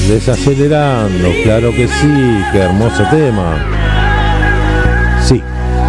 Desacelerando, claro que sí, qué hermoso tema. Sí.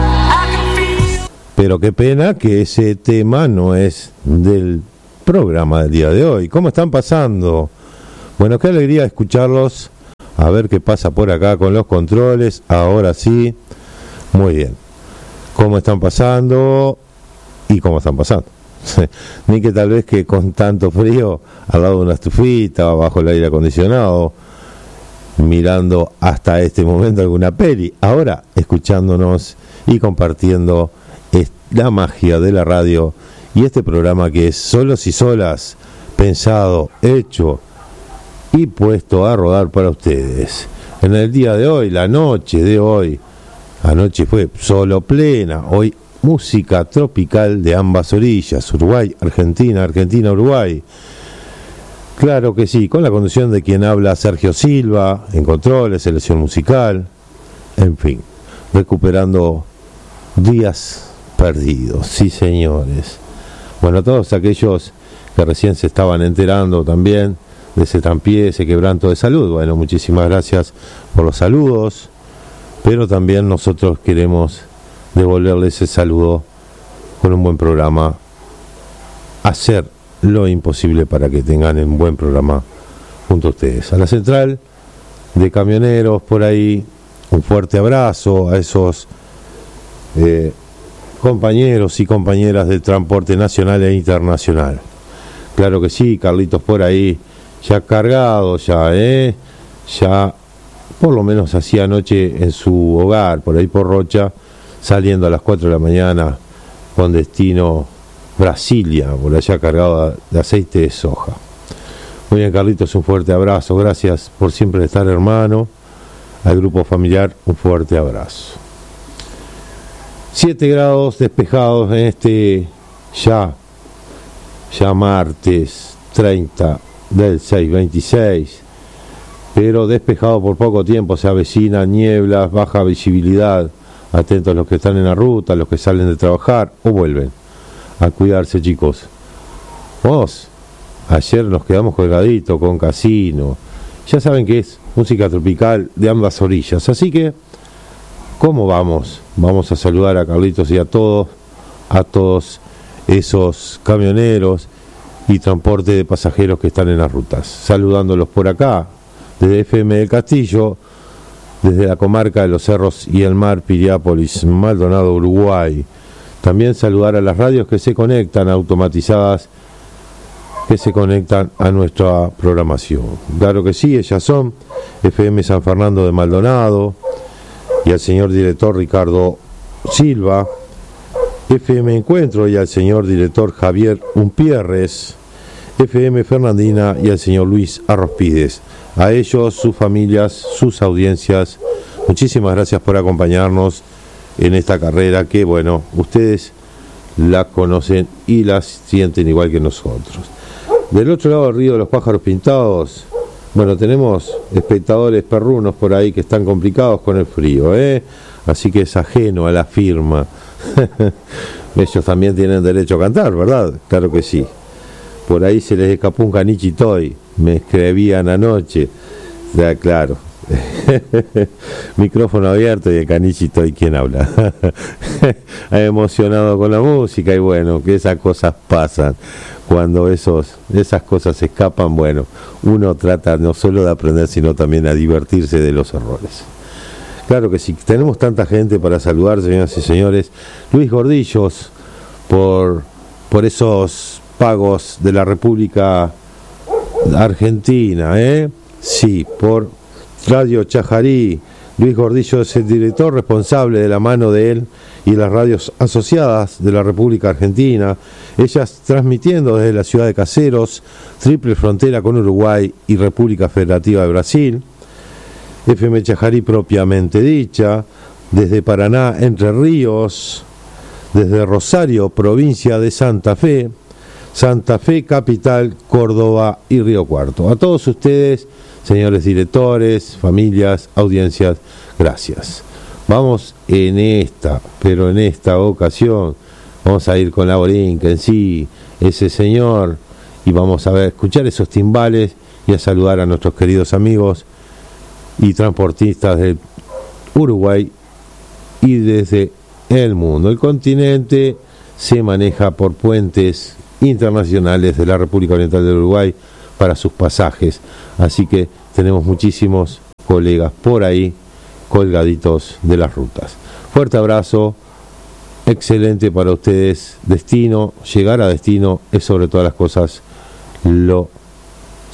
Pero qué pena que ese tema no es del programa del día de hoy. ¿Cómo están pasando? Bueno, qué alegría escucharlos. A ver qué pasa por acá con los controles. Ahora sí. Muy bien. ¿Cómo están pasando? ¿Y cómo están pasando? Ni que tal vez que con tanto frío, al lado de una estufita, bajo el aire acondicionado, mirando hasta este momento alguna peli, ahora escuchándonos y compartiendo la magia de la radio y este programa que es Solos y Solas, pensado, hecho y puesto a rodar para ustedes. En el día de hoy, la noche de hoy, anoche fue solo plena, hoy música tropical de ambas orillas, Uruguay, Argentina, Argentina, Uruguay. Claro que sí, con la conducción de quien habla Sergio Silva, en controles, selección musical, en fin, recuperando días perdidos, sí señores. Bueno, a todos aquellos que recién se estaban enterando también de ese trampié, ese quebranto de salud, bueno, muchísimas gracias por los saludos, pero también nosotros queremos devolverle ese saludo con un buen programa, hacer lo imposible para que tengan un buen programa junto a ustedes. A la central de camioneros por ahí, un fuerte abrazo a esos compañeros y compañeras del transporte nacional e internacional. Claro que sí, Carlitos por ahí, ya cargado, ya por lo menos hacía anoche en su hogar, por ahí por Rocha, saliendo a las 4 de la mañana con destino Brasilia, por allá cargado de aceite de soja. Muy bien, Carlitos, un fuerte abrazo, gracias por siempre estar, hermano. Al grupo familiar, un fuerte abrazo. 7 grados despejados en este ya martes 30 del 6/26, pero despejado por poco tiempo, se avecina nieblas, baja visibilidad. Atentos los que están en la ruta, los que salen de trabajar o vuelven. A cuidarse, chicos. Vos, ayer nos quedamos colgaditos con Casino. Ya saben que es música tropical de ambas orillas. Así que, ¿cómo vamos? Vamos a saludar a Carlitos y a todos esos camioneros y transporte de pasajeros que están en las rutas. Saludándolos por acá, desde FM del Castillo, desde la comarca de los Cerros y el Mar, Piriápolis, Maldonado, Uruguay. También saludar a las radios que se conectan, automatizadas, que se conectan a nuestra programación. Claro que sí, ellas son FM San Fernando de Maldonado y al señor director Ricardo Silva, FM Encuentro y al señor director Javier Umpierres, FM Fernandina y al señor Luis Arrospides. A ellos, sus familias, sus audiencias, muchísimas gracias por acompañarnos en esta carrera que, bueno, ustedes la conocen y la sienten igual que nosotros. Del otro lado del río de los pájaros pintados, bueno, tenemos espectadores perrunos por ahí que están complicados con el frío, así que es ajeno a la firma. Ellos también tienen derecho a cantar, ¿verdad? Claro que sí. Por ahí se les escapó un caniche toy, me escribían anoche, ya claro, micrófono abierto y el caniche toy, ¿quién habla? Emocionado con la música y bueno, que esas cosas pasan, cuando esas cosas escapan, bueno, uno trata no solo de aprender, sino también a divertirse de los errores. Claro que sí, tenemos tanta gente para saludar, señoras y señores. Luis Gordillos, por esos pagos de la República Argentina, sí, por Radio Chajarí. Luis Gordillo es el director responsable, de la mano de él y las radios asociadas de la República Argentina, ellas transmitiendo desde la ciudad de Caseros, triple frontera con Uruguay y República Federativa de Brasil. FM Chajarí propiamente dicha, desde Paraná, Entre Ríos, desde Rosario, provincia de Santa Fe, capital, Córdoba y Río Cuarto. A todos ustedes, señores directores, familias, audiencias, gracias. Vamos en esta ocasión, vamos a ir con la borinca en sí, ese señor, y vamos a escuchar esos timbales y a saludar a nuestros queridos amigos y transportistas de Uruguay y desde el mundo. El continente se maneja por puentes internacionales de la República Oriental del Uruguay para sus pasajes, así que tenemos muchísimos colegas por ahí colgaditos de las rutas. Fuerte abrazo, excelente para ustedes. Destino, llegar a destino es sobre todas las cosas lo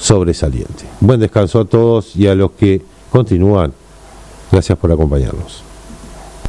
sobresaliente. Buen descanso a todos y a los que continúan. Gracias por acompañarnos.